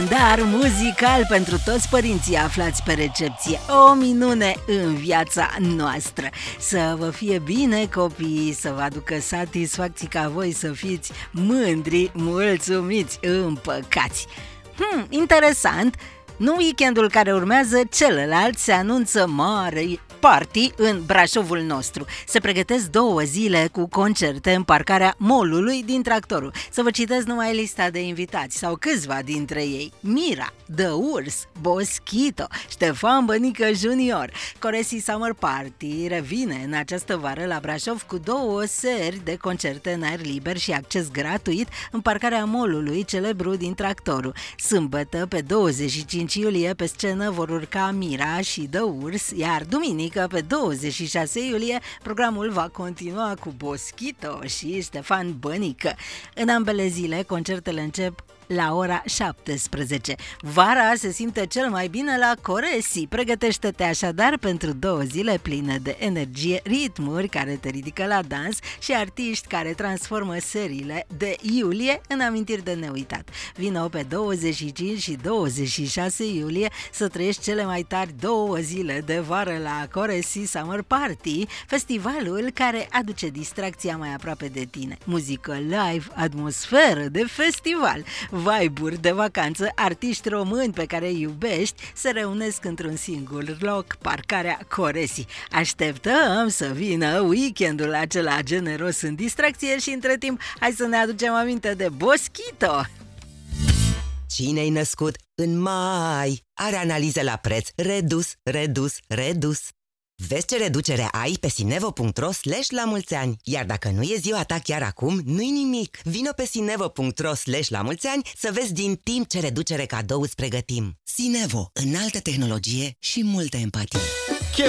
calendar muzical pentru toți părinții aflați pe recepție. O minune în viața noastră. Să vă fie bine, copiii, să vă aducă satisfacții, ca voi să fiți mândri, mulțumiți, împăcați. Interesant. Nu weekendul care urmează, celălalt se anunță mare party în Brașovul nostru. Se pregătesc 2 zile cu concerte în parcarea mall-ului din Tractorul. Să vă citesc numai lista de invitați sau câțiva dintre ei: Mira, The Urs, Boschito, Ștefan Bănică Junior. Coresi Summer Party revine în această vară la Brașov cu 2 seri de concerte în aer liber și acces gratuit în parcarea mall-ului celebru din Tractorul. Sâmbătă, pe 25 iulie, pe scenă vor urca Mira și The Urs, iar duminică, pe 26 iulie, programul va continua cu Boschito și Ștefan Bănică. În ambele zile, concertele încep la ora 17. Vara se simte cel mai bine la Coresi. Pregătește-te așadar pentru 2 zile pline de energie, ritmuri care te ridică la dans și artiști care transformă seriile de iulie în amintiri de neuitat. Vino pe 25 și 26 iulie să trăiești cele mai tari 2 zile de vară la Coresi Summer Party, festivalul care aduce distracția mai aproape de tine. Muzică live, atmosferă de festival, vibe-uri de vacanță, artiști români pe care îi iubești se reunesc într-un singur loc, parcarea Coresi. Așteptăm să vină weekendul acela generos în distracție și între timp hai să ne aducem aminte de Boschito. Cine-i născut în mai are analize la preț redus, redus, redus. Vezi ce reducere ai pe sinevo.ro/lamulțeani. Iar dacă nu e ziua ta chiar acum, nu-i nimic. Vino pe sinevo.ro/lamulțeani să vezi din timp ce reducere cadou îți pregătim. Sinevo, înaltă tehnologie și multă empatie.